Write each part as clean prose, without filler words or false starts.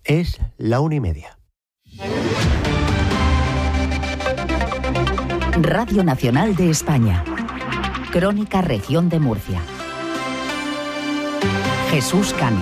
Es la 1:30. Radio Nacional de España. Crónica Región de Murcia. Jesús Cano.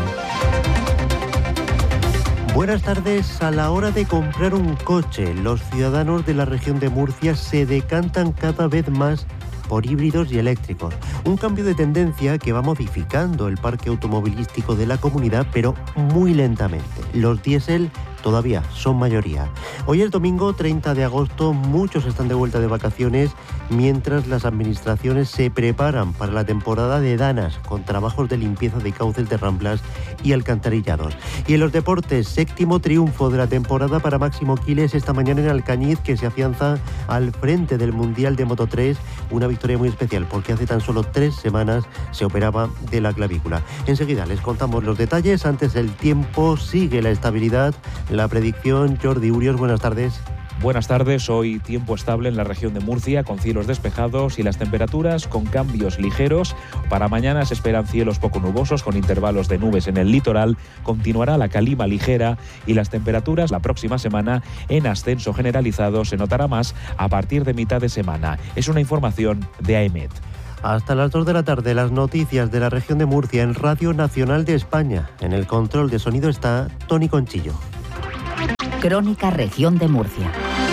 Buenas tardes. A la hora de comprar un coche, los ciudadanos de la región de Murcia se decantan cada vez más por híbridos y eléctricos. Un cambio de tendencia que va modificando el parque automovilístico de la comunidad, pero muy lentamente. Los diésel todavía son mayoría. Hoy es domingo 30 de agosto, muchos están de vuelta de vacaciones, mientras las administraciones se preparan para la temporada de danas, con trabajos de limpieza de cauces de ramblas y alcantarillados. Y en los deportes, séptimo triunfo de la temporada para Máximo Quiles esta mañana en Alcañiz, que se afianza al frente del Mundial de Moto3, una victoria muy especial porque hace tan solo 3 semanas se operaba de la clavícula. Enseguida les contamos los detalles. Antes el tiempo, sigue la estabilidad, la predicción. Jordi Urios, buenas tardes. Buenas tardes. Hoy tiempo estable en la región de Murcia, con cielos despejados y las temperaturas con cambios ligeros. Para mañana se esperan cielos poco nubosos con intervalos de nubes en el litoral. Continuará la calima ligera y las temperaturas la próxima semana en ascenso generalizado. Se notará más a partir de mitad de semana. Es una información de AEMET. Hasta las 2 de la tarde, las noticias de la región de Murcia en Radio Nacional de España. En el control de sonido está Tony Conchillo. Crónica Región de Murcia.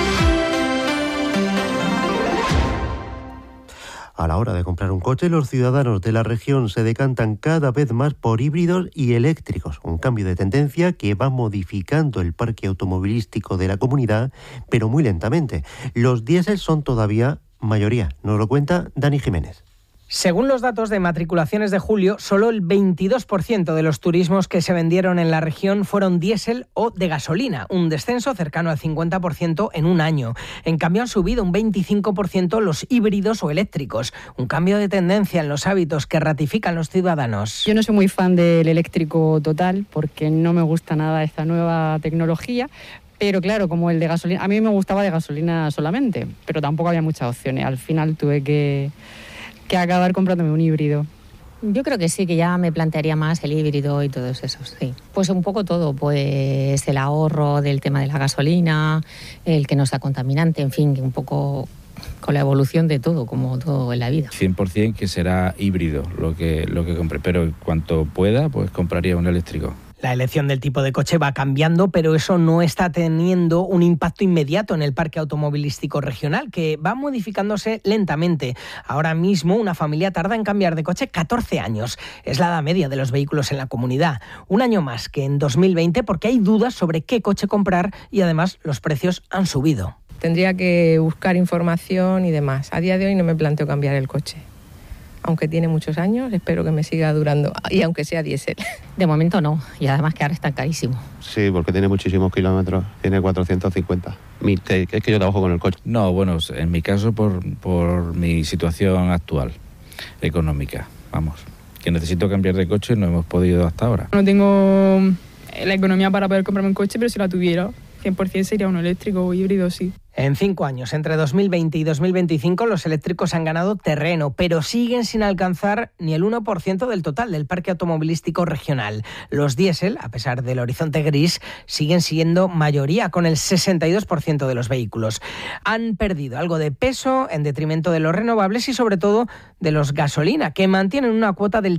A la hora de comprar un coche, los ciudadanos de la región se decantan cada vez más por híbridos y eléctricos. Un cambio de tendencia que va modificando el parque automovilístico de la comunidad, pero muy lentamente. Los diésel son todavía mayoría. Nos lo cuenta Dani Jiménez. Según los datos de matriculaciones de julio, solo el 22% de los turismos que se vendieron en la región fueron diésel o de gasolina, un descenso cercano al 50% en un año. En cambio, han subido un 25% los híbridos o eléctricos, un cambio de tendencia en los hábitos que ratifican los ciudadanos. Yo no soy muy fan del eléctrico total porque no me gusta nada esta nueva tecnología. Pero claro, como el de gasolina, a mí me gustaba de gasolina solamente, pero tampoco había muchas opciones. Al final tuve que acabar comprándome un híbrido. Yo creo que sí, que ya me plantearía más el híbrido y todos esos, sí. Pues un poco todo, pues el ahorro del tema de la gasolina, el que no sea contaminante, en fin, un poco con la evolución de todo, como todo en la vida. 100% que será híbrido lo que compre, pero en cuanto pueda, pues compraría un eléctrico. La elección del tipo de coche va cambiando, pero eso no está teniendo un impacto inmediato en el parque automovilístico regional, que va modificándose lentamente. Ahora mismo una familia tarda en cambiar de coche 14 años. Es la edad media de los vehículos en la comunidad. Un año más que en 2020 porque hay dudas sobre qué coche comprar y además los precios han subido. Tendría que buscar información y demás. A día de hoy no me planteo cambiar el coche. Aunque tiene muchos años, espero que me siga durando, y aunque sea diésel. De momento no, y además que ahora está carísimo. Sí, porque tiene muchísimos kilómetros, tiene 450. Es que yo trabajo con el coche. No, bueno, en mi caso por mi situación actual, económica, vamos. Que necesito cambiar de coche y no hemos podido hasta ahora. No tengo la economía para poder comprarme un coche, pero si la tuviera, 100% sería uno eléctrico o híbrido, sí. En 5 años, entre 2020 y 2025, los eléctricos han ganado terreno, pero siguen sin alcanzar ni el 1% del total del parque automovilístico regional. Los diésel, a pesar del horizonte gris, siguen siendo mayoría, con el 62% de los vehículos. Han perdido algo de peso en detrimento de los renovables y, sobre todo, de los gasolina, que mantienen una cuota del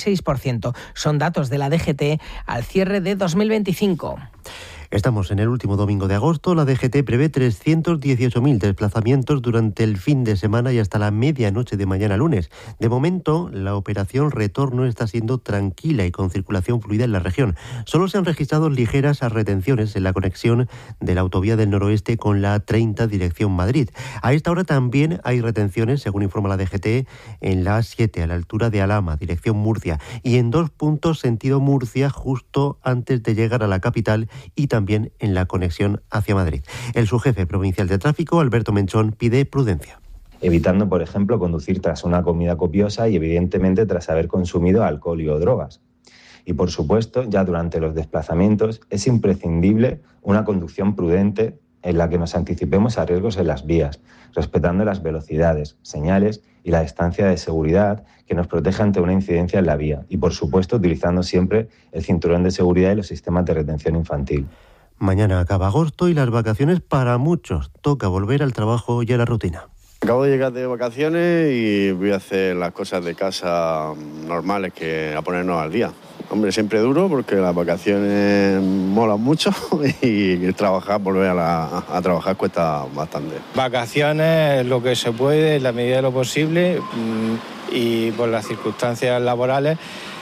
36%. Son datos de la DGT al cierre de 2025. Estamos en el último domingo de agosto. La DGT prevé 318.000 desplazamientos durante el fin de semana y hasta la medianoche de mañana lunes. De momento, la operación retorno está siendo tranquila y con circulación fluida en la región. Solo se han registrado ligeras retenciones en la conexión de la autovía del noroeste con la A30 dirección Madrid. A esta hora también hay retenciones, según informa la DGT, en la A7 a la altura de Alhama, dirección Murcia, y en 2 puntos sentido Murcia, justo antes de llegar a la capital, y también en la conexión hacia Madrid. El subjefe provincial de tráfico, Alberto Menchón, pide prudencia. Evitando, por ejemplo, conducir tras una comida copiosa y, evidentemente, tras haber consumido alcohol y o drogas. Y, por supuesto, ya durante los desplazamientos es imprescindible una conducción prudente en la que nos anticipemos a riesgos en las vías, respetando las velocidades, señales y la distancia de seguridad que nos proteja ante una incidencia en la vía y, por supuesto, utilizando siempre el cinturón de seguridad y los sistemas de retención infantil. Mañana acaba agosto y las vacaciones para muchos. Toca volver al trabajo y a la rutina. Acabo de llegar de vacaciones y voy a hacer las cosas de casa normales, que a ponernos al día. Hombre, siempre duro porque las vacaciones molan mucho y trabajar, volver a trabajar cuesta bastante. Vacaciones, lo que se puede, en la medida de lo posible y por las circunstancias laborales,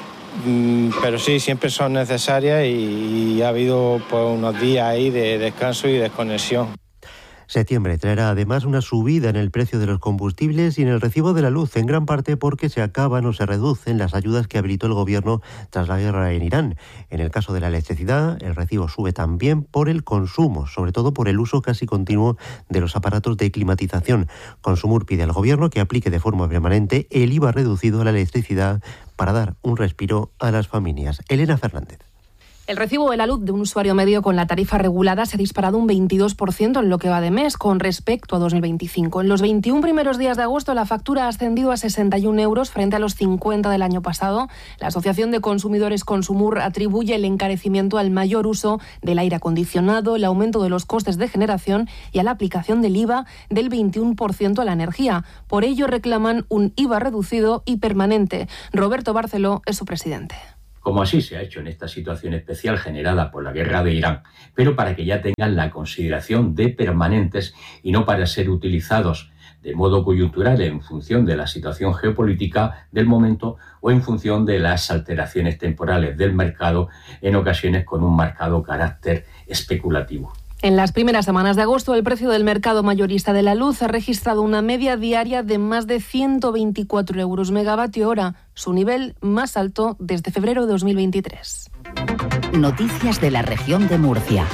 pero sí, siempre son necesarias y ha habido pues, unos días ahí de descanso y desconexión. Septiembre traerá además una subida en el precio de los combustibles y en el recibo de la luz, en gran parte porque se acaban o se reducen las ayudas que habilitó el gobierno tras la guerra en Irán. En el caso de la electricidad, el recibo sube también por el consumo, sobre todo por el uso casi continuo de los aparatos de climatización. Consumur pide al gobierno que aplique de forma permanente el IVA reducido a la electricidad para dar un respiro a las familias. Elena Fernández. El recibo de la luz de un usuario medio con la tarifa regulada se ha disparado un 22% en lo que va de mes con respecto a 2025. En los 21 primeros días de agosto la factura ha ascendido a 61 euros frente a los 50 del año pasado. La Asociación de Consumidores Consumur atribuye el encarecimiento al mayor uso del aire acondicionado, el aumento de los costes de generación y a la aplicación del IVA del 21% a la energía. Por ello reclaman un IVA reducido y permanente. Roberto Barceló es su presidente. Como así se ha hecho en esta situación especial generada por la guerra de Irán, pero para que ya tengan la consideración de permanentes y no para ser utilizados de modo coyuntural en función de la situación geopolítica del momento o en función de las alteraciones temporales del mercado, en ocasiones con un marcado carácter especulativo. En las primeras semanas de agosto, el precio del mercado mayorista de la luz ha registrado una media diaria de más de 124 euros megavatio hora, su nivel más alto desde febrero de 2023. Noticias de la región de Murcia.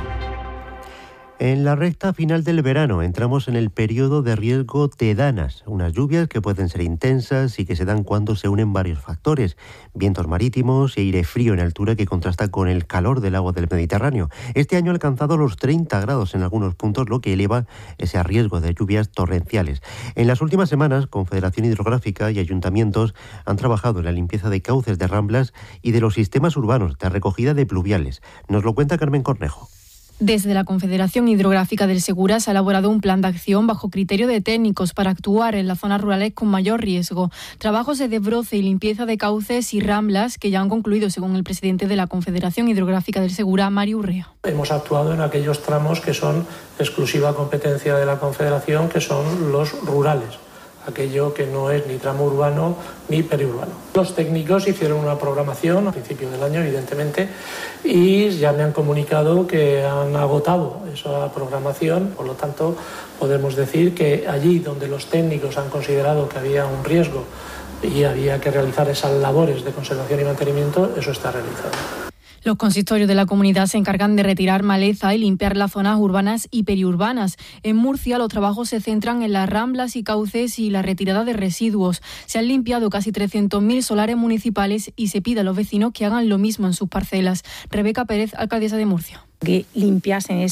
En la recta final del verano entramos en el periodo de riesgo tedanas, unas lluvias que pueden ser intensas y que se dan cuando se unen varios factores, vientos marítimos y aire frío en altura que contrasta con el calor del agua del Mediterráneo. Este año ha alcanzado los 30 grados en algunos puntos, lo que eleva ese riesgo de lluvias torrenciales. En las últimas semanas, Confederación Hidrográfica y ayuntamientos han trabajado en la limpieza de cauces de ramblas y de los sistemas urbanos de recogida de pluviales. Nos lo cuenta Carmen Cornejo. Desde la Confederación Hidrográfica del Segura se ha elaborado un plan de acción bajo criterio de técnicos para actuar en las zonas rurales con mayor riesgo. Trabajos de desbroce y limpieza de cauces y ramblas que ya han concluido, según el presidente de la Confederación Hidrográfica del Segura, Mario Urrea. Hemos actuado en aquellos tramos que son exclusiva competencia de la Confederación, que son los rurales, aquello que no es ni tramo urbano ni periurbano. Los técnicos hicieron una programación a principio del año, evidentemente, y ya me han comunicado que han agotado esa programación. Por lo tanto, podemos decir que allí donde los técnicos han considerado que había un riesgo y había que realizar esas labores de conservación y mantenimiento, eso está realizado. Los consistorios de la comunidad se encargan de retirar maleza y limpiar las zonas urbanas y periurbanas. En Murcia los trabajos se centran en las ramblas y cauces y la retirada de residuos. Se han limpiado casi 300.000 solares municipales y se pide a los vecinos que hagan lo mismo en sus parcelas. Rebeca Pérez, alcaldesa de Murcia. Que limpiasen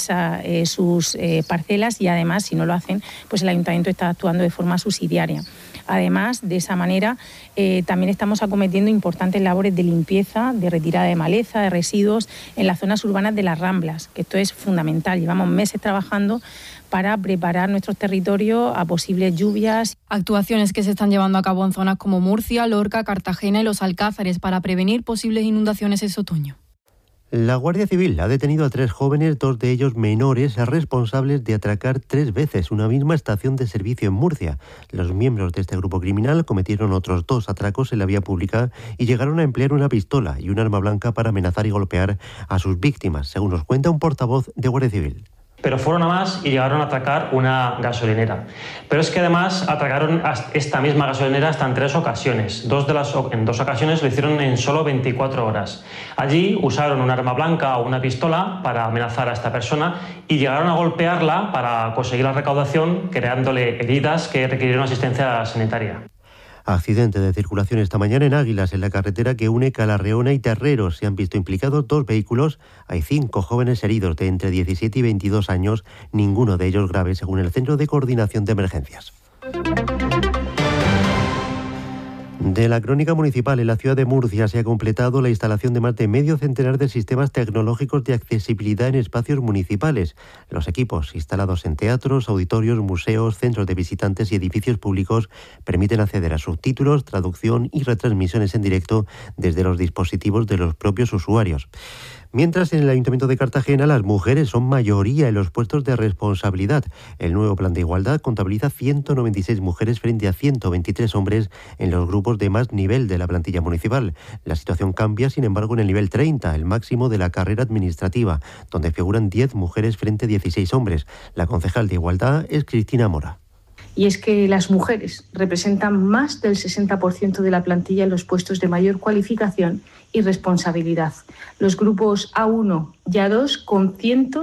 sus parcelas y además, si no lo hacen, pues el ayuntamiento está actuando de forma subsidiaria. Además, de esa manera, también estamos acometiendo importantes labores de limpieza, de retirada de maleza, de residuos en las zonas urbanas de las ramblas, que esto es fundamental. Llevamos meses trabajando para preparar nuestros territorios a posibles lluvias. Actuaciones que se están llevando a cabo en zonas como Murcia, Lorca, Cartagena y Los Alcázares para prevenir posibles inundaciones ese otoño. La Guardia Civil ha detenido a 3 jóvenes, 2 de ellos menores, responsables de atracar 3 veces una misma estación de servicio en Murcia. Los miembros de este grupo criminal cometieron otros 2 atracos en la vía pública y llegaron a emplear una pistola y un arma blanca para amenazar y golpear a sus víctimas, según nos cuenta un portavoz de Guardia Civil. Pero fueron a más y llegaron a atracar una gasolinera. Pero es que además atracaron esta misma gasolinera hasta en 3 ocasiones. En 2 ocasiones lo hicieron en solo 24 horas. Allí usaron un arma blanca o una pistola para amenazar a esta persona y llegaron a golpearla para conseguir la recaudación, creándole heridas que requirieron asistencia sanitaria. Accidente de circulación esta mañana en Águilas, en la carretera que une Calarreona y Terreros. Se han visto implicados 2 vehículos. Hay 5 jóvenes heridos de entre 17 y 22 años, ninguno de ellos grave, según el Centro de Coordinación de Emergencias. De la crónica municipal, en la ciudad de Murcia se ha completado la instalación de más de medio centenar de sistemas tecnológicos de accesibilidad en espacios municipales. Los equipos instalados en teatros, auditorios, museos, centros de visitantes y edificios públicos permiten acceder a subtítulos, traducción y retransmisiones en directo desde los dispositivos de los propios usuarios. Mientras en el Ayuntamiento de Cartagena las mujeres son mayoría en los puestos de responsabilidad. El nuevo plan de igualdad contabiliza 196 mujeres frente a 123 hombres en los grupos de más nivel de la plantilla municipal. La situación cambia, sin embargo, en el nivel 30, el máximo de la carrera administrativa, donde figuran 10 mujeres frente a 16 hombres. La concejal de Igualdad es Cristina Mora. Y es que las mujeres representan más del 60% de la plantilla en los puestos de mayor cualificación y responsabilidad. Los grupos A1 y A2 con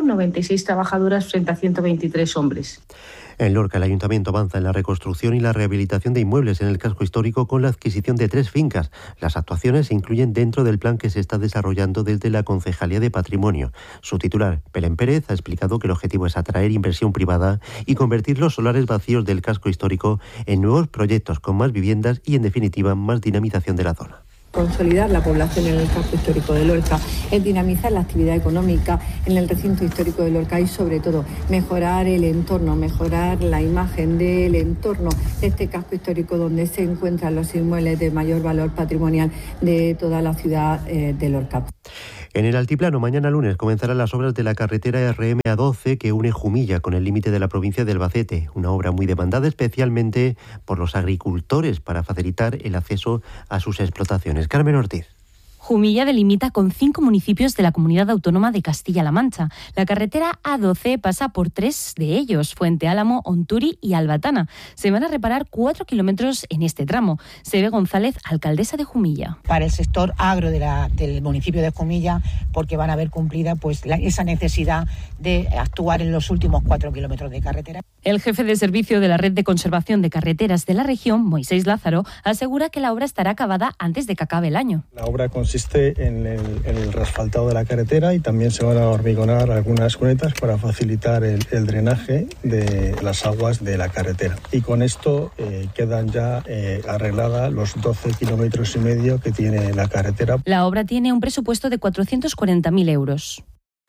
196 trabajadoras frente a 123 hombres. En Lorca, el Ayuntamiento avanza en la reconstrucción y la rehabilitación de inmuebles en el casco histórico con la adquisición de 3 fincas. Las actuaciones se incluyen dentro del plan que se está desarrollando desde la Concejalía de Patrimonio. Su titular, Belén Pérez, ha explicado que el objetivo es atraer inversión privada y convertir los solares vacíos del casco histórico en nuevos proyectos con más viviendas y, en definitiva, más dinamización de la zona. Consolidar la población en el casco histórico de Lorca, es dinamizar la actividad económica en el recinto histórico de Lorca y, sobre todo, mejorar el entorno, mejorar la imagen del entorno de este casco histórico donde se encuentran los inmuebles de mayor valor patrimonial de toda la ciudad de Lorca. En el altiplano, mañana lunes comenzarán las obras de la carretera RM-A12 que une Jumilla con el límite de la provincia de Albacete, una obra muy demandada especialmente por los agricultores para facilitar el acceso a sus explotaciones. Carmen Ortiz. Jumilla delimita con 5 municipios de la Comunidad Autónoma de Castilla-La Mancha. La carretera A12 pasa por 3 de ellos, Fuente Álamo, Onturi y Albatana. Se van a reparar 4 kilómetros en este tramo. Sebe González, alcaldesa de Jumilla. Para el sector agro del municipio de Jumilla, porque van a ver cumplida esa necesidad de actuar en los últimos 4 kilómetros de carretera. El jefe de servicio de la Red de Conservación de Carreteras de la región, Moisés Lázaro, asegura que la obra estará acabada antes de que acabe el año. La obra consiste en el reasfaltado de la carretera y también se van a hormigonar algunas cunetas para facilitar el drenaje de las aguas de la carretera. Y con esto quedan ya arregladas los 12 kilómetros y medio que tiene la carretera. La obra tiene un presupuesto de 440.000 euros.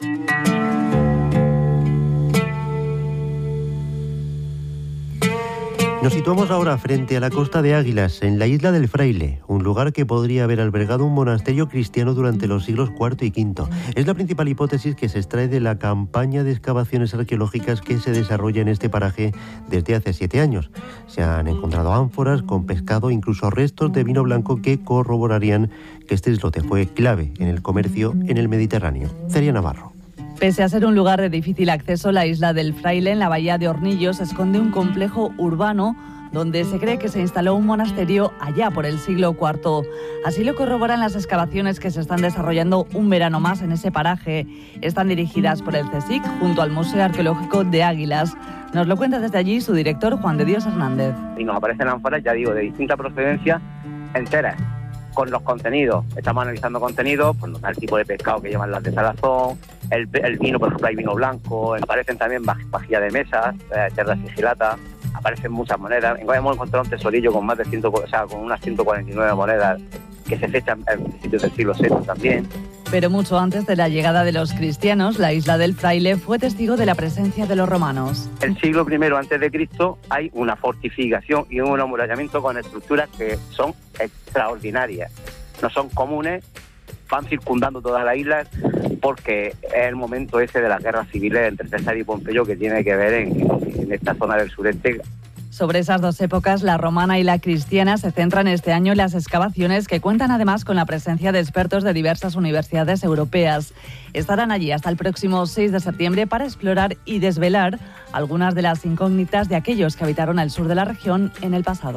Nos situamos ahora frente a la costa de Águilas, en la isla del Fraile, un lugar que podría haber albergado un monasterio cristiano durante los siglos IV y V. Es la principal hipótesis que se extrae de la campaña de excavaciones arqueológicas que se desarrolla en este paraje desde hace 7 años. Se han encontrado ánforas con pescado, incluso restos de vino blanco que corroborarían que este islote fue clave en el comercio en el Mediterráneo. Celia Navarro. Pese a ser un lugar de difícil acceso, la isla del Fraile, en la bahía de Hornillos, esconde un complejo urbano donde se cree que se instaló un monasterio allá por el siglo IV. Así lo corroboran las excavaciones que se están desarrollando un verano más en ese paraje. Están dirigidas por el CSIC junto al Museo Arqueológico de Águilas. Nos lo cuenta desde allí su director, Juan de Dios Hernández. Y nos aparecen ánforas, ya digo, de distinta procedencia, enteras, con los contenidos. Estamos analizando contenidos, pues nos da el tipo de pescado que llevan las de salazón, el vino, por ejemplo, hay vino blanco, aparecen también vajillas de mesas, cerdas sigilatas, aparecen muchas monedas. Hemos encontrado un tesorillo con más de con unas 149 monedas que se fechan en principios del siglo VI también. Pero mucho antes de la llegada de los cristianos, la isla del Fraile fue testigo de la presencia de los romanos. El siglo I a.C. hay una fortificación y un amurallamiento con estructuras que son extraordinarias. No son comunes, van circundando toda la isla porque es el momento ese de las guerras civiles entre César y Pompeyo que tiene que ver en esta zona del sureste. Sobre esas dos épocas, la romana y la cristiana, se centran este año en las excavaciones que cuentan además con la presencia de expertos de diversas universidades europeas. Estarán allí hasta el próximo 6 de septiembre para explorar y desvelar algunas de las incógnitas de aquellos que habitaron el sur de la región en el pasado.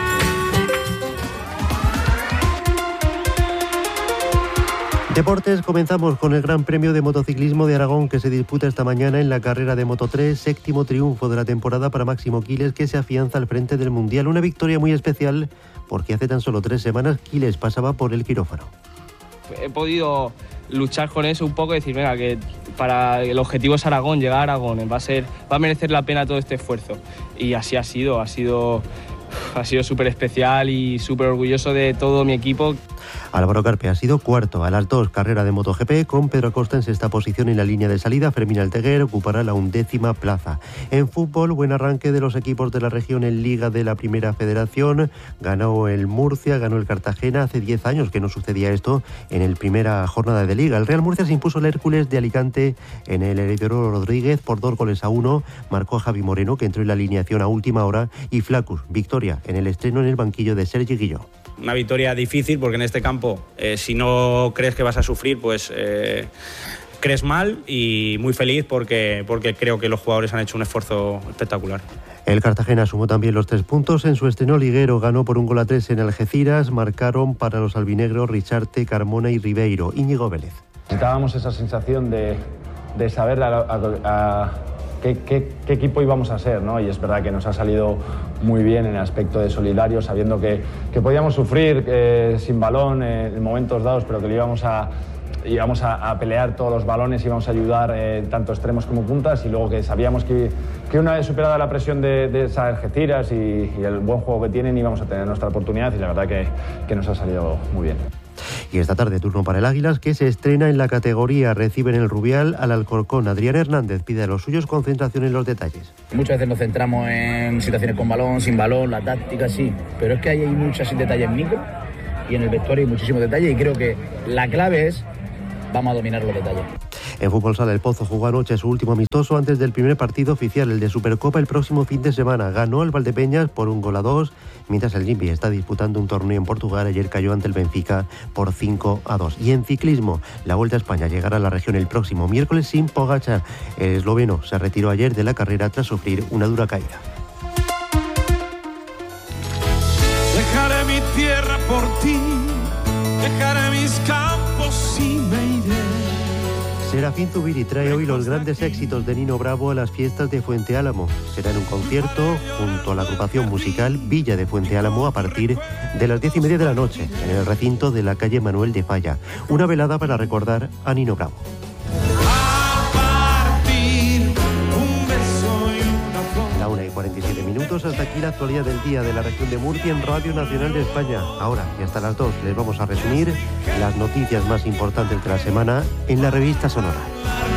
Deportes, comenzamos con el Gran Premio de Motociclismo de Aragón que se disputa esta mañana en la carrera de Moto3, 7º triunfo de la temporada para Máximo Quiles, que se afianza al frente del Mundial. Una victoria muy especial porque hace tan solo 3 semanas Quiles pasaba por el quirófano. He podido luchar con eso un poco y decir, venga, que para el objetivo es Aragón, llegar a Aragón, va a merecer la pena todo este esfuerzo. Y así ha sido súper especial y súper orgulloso de todo mi equipo. Álvaro Carpe ha sido cuarto a las 2 carreras de MotoGP, con Pedro Acosta en sexta posición en la línea de salida. Fermín Alteguer ocupará la 11ª plaza. En fútbol, buen arranque de los equipos de la región en Liga de la Primera Federación. Ganó el Murcia, ganó el Cartagena. Hace 10 años que no sucedía esto en la primera jornada de Liga. El Real Murcia se impuso al Hércules de Alicante en el Heredero Rodríguez por 2-1. Marcó a Javi Moreno, que entró en la alineación a última hora, y Flacus, victoria en el estreno en el banquillo de Sergi Guilló. Una victoria difícil porque en este campo, si no crees que vas a sufrir, pues crees mal, y muy feliz porque creo que los jugadores han hecho un esfuerzo espectacular. El Cartagena sumó también los 3 puntos en su estreno liguero. Ganó por 1-3 en Algeciras. Marcaron para los albinegros Richarte, Carmona y Ribeiro. Íñigo Vélez. Necesitábamos esa sensación de saber qué equipo íbamos a ser, ¿no? Y es verdad que nos ha salido muy bien en el aspecto de solidario, sabiendo que podíamos sufrir sin balón en momentos dados, pero que íbamos a pelear todos los balones, íbamos a ayudar tanto extremos como puntas, y luego que sabíamos que una vez superada la presión de esas Algeciras y el buen juego que tienen, íbamos a tener nuestra oportunidad, y la verdad que nos ha salido muy bien. Y esta tarde turno para el Águilas, que se estrena en la categoría. Recibe en el Rubial al Alcorcón. Adrián Hernández pide a los suyos concentración en los detalles. Muchas veces nos centramos en situaciones con balón, sin balón, la táctica, sí, pero es que hay muchos detalles micro, y en el vestuario hay muchísimos detalles, y creo que la clave es: vamos a dominar los detalles. En fútbol sala, el Pozo jugó anoche su último amistoso antes del primer partido oficial, el de Supercopa, el próximo fin de semana. Ganó el Valdepeñas por 1-2, mientras el Gimbi está disputando un torneo en Portugal. Ayer cayó ante el Benfica por 5-2. Y en ciclismo, la Vuelta a España llegará a la región el próximo miércoles sin Pogačar. El esloveno se retiró ayer de la carrera tras sufrir una dura caída. Dejaré mi tierra por ti, dejaré mis campos y me iré. Serafín Zubiri trae hoy los grandes éxitos de Nino Bravo a las fiestas de Fuente Álamo. Será en un concierto junto a la agrupación musical Villa de Fuente Álamo a partir de las 10:30 de la noche en el recinto de la calle Manuel de Falla. Una velada para recordar a Nino Bravo. La 1:47. Hasta aquí la actualidad del día de la región de Murcia en Radio Nacional de España. Ahora y hasta las 2 les vamos a resumir las noticias más importantes de la semana en la revista Sonora.